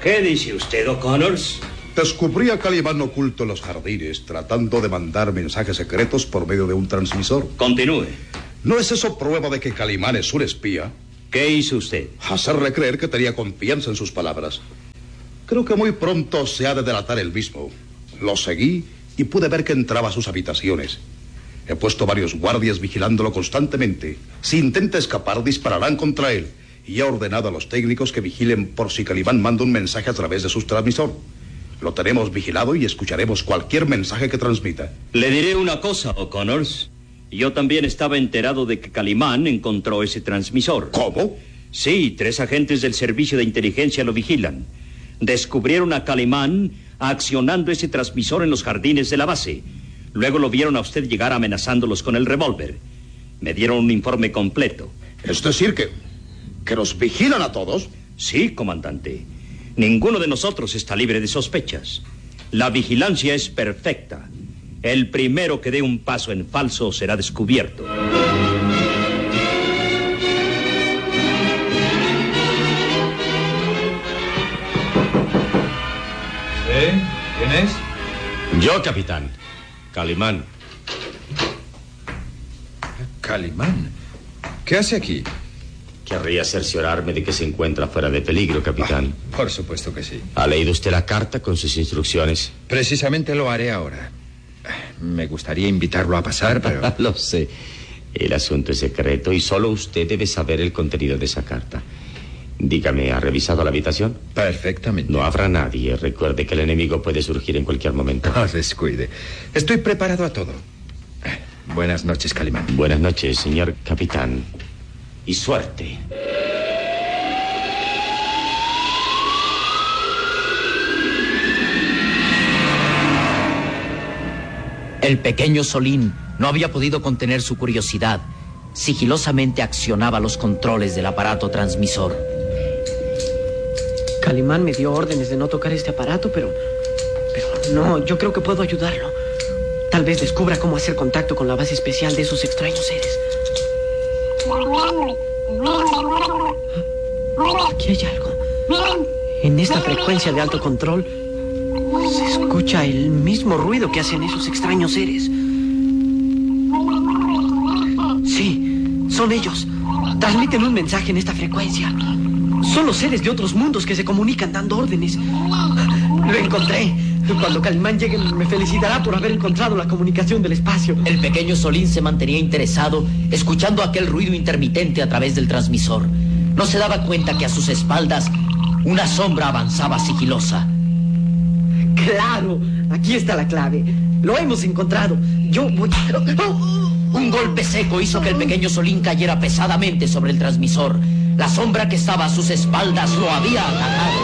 ¿Qué dice usted, O'Connors? Descubrí a Calimán oculto en los jardines, tratando de mandar mensajes secretos por medio de un transmisor. Continúe. ¿No es eso prueba de que Calimán es un espía? ¿Qué hizo usted? Hacerle creer que tenía confianza en sus palabras. Creo que muy pronto se ha de delatar él mismo. Lo seguí y pude ver que entraba a sus habitaciones. He puesto varios guardias vigilándolo constantemente. Si intenta escapar, dispararán contra él. Y he ordenado a los técnicos que vigilen por si Calimán manda un mensaje a través de su transmisor. Lo tenemos vigilado y escucharemos cualquier mensaje que transmita. Le diré una cosa, O'Connors. Yo también estaba enterado de que Calimán encontró ese transmisor. ¿Cómo? Sí, 3 agentes del servicio de inteligencia lo vigilan. Descubrieron a Calimán accionando ese transmisor en los jardines de la base. Luego lo vieron a usted llegar amenazándolos con el revólver. Me dieron un informe completo. ¿Es decir que los vigilan a todos? Sí, comandante. Ninguno de nosotros está libre de sospechas. La vigilancia es perfecta. El primero que dé un paso en falso será descubierto. ¿Quién es? Yo, capitán. Calimán. Calimán. ¿Qué hace aquí? Querría cerciorarme de que se encuentra fuera de peligro, capitán. Por supuesto que sí. ¿Ha leído usted la carta con sus instrucciones? Precisamente lo haré ahora. Me gustaría invitarlo a pasar, pero... Lo sé. El asunto es secreto y solo usted debe saber el contenido de esa carta. Dígame, ¿ha revisado la habitación? Perfectamente. No habrá nadie. Recuerde que el enemigo puede surgir en cualquier momento. No descuide. Estoy preparado a todo. Buenas noches, Calimán. Buenas noches, señor capitán. Y suerte. El pequeño Solín no había podido contener su curiosidad. Sigilosamente accionaba los controles del aparato transmisor. Calimán me dio órdenes de no tocar este aparato, pero no, yo creo que puedo ayudarlo. Tal vez descubra cómo hacer contacto con la base especial de esos extraños seres. Aquí hay algo. En esta frecuencia de alto control se escucha el mismo ruido que hacen esos extraños seres. Sí, son ellos. Transmiten un mensaje en esta frecuencia. Son los seres de otros mundos que se comunican dando órdenes. Lo encontré. Cuando Calimán llegue me felicitará por haber encontrado la comunicación del espacio. El pequeño Solín se mantenía interesado, escuchando aquel ruido intermitente a través del transmisor. No se daba cuenta que a sus espaldas una sombra avanzaba sigilosa. ¡Claro! Aquí está la clave. Lo hemos encontrado. Yo voy... Un golpe seco hizo que el pequeño Solín cayera pesadamente sobre el transmisor. La sombra que estaba a sus espaldas lo había atacado.